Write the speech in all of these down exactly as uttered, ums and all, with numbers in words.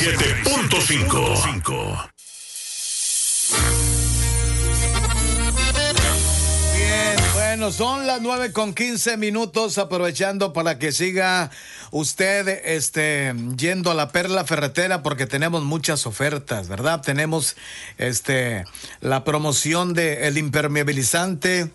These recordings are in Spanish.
siete punto cinco. Bien, bueno, son las nueve con quince minutos, aprovechando para que siga usted este, yendo a la Perla Ferretera, porque tenemos muchas ofertas, ¿verdad? Tenemos este, la promoción de el impermeabilizante,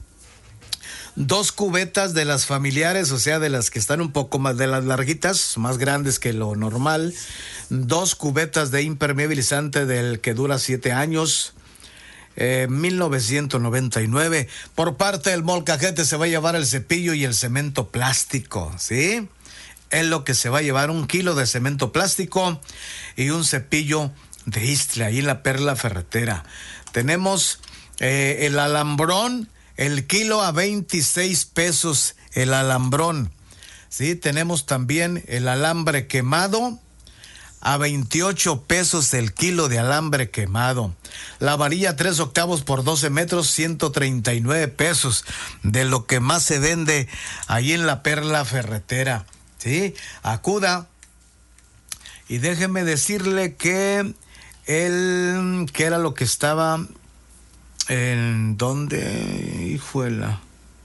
dos cubetas de las familiares, o sea, de las que están un poco más, de las larguitas, más grandes que lo normal, dos cubetas de impermeabilizante del que dura siete años, eh, mil novecientos noventa y nueve. Por parte del Molcajete se va a llevar el cepillo y el cemento plástico, ¿sí? Es lo que se va a llevar, un kilo de cemento plástico y un cepillo de Istla, ahí en la Perla Ferretera. Tenemos eh, el alambrón, el kilo a veintiséis pesos, el alambrón. Sí, tenemos también el alambre quemado a veintiocho pesos el kilo de alambre quemado. La varilla tres octavos por doce metros, ciento treinta y nueve pesos, de lo que más se vende ahí en la Perla Ferretera. Sí, acuda y déjeme decirle que él, que era lo que estaba en donde, hijuela,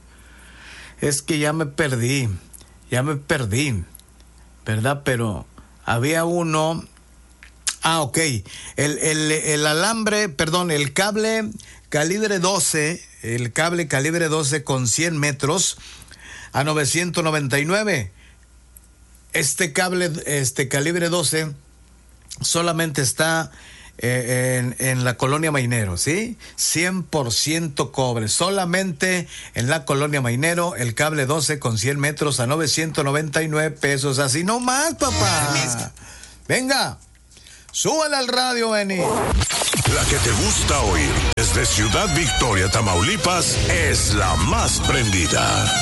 es que ya me perdí, ya me perdí, ¿verdad? Pero había uno, ah, ok, el, el, el alambre, perdón, el cable calibre doce, el cable calibre doce con cien metros a novecientos noventa y nueve. Este cable, este calibre doce, solamente está eh, en, en la colonia Mainero, ¿sí? cien por ciento cobre, solamente en la colonia Mainero, el cable doce con cien metros a novecientos noventa y nueve pesos, así no más, papá. Venga, súbale al radio, Benny. La que te gusta oír desde Ciudad Victoria, Tamaulipas, es la más prendida.